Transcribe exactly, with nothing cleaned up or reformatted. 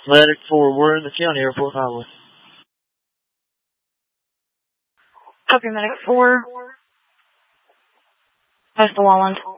Medic four, we're in the county airport highway. Copy, Medic four. Post the Walland.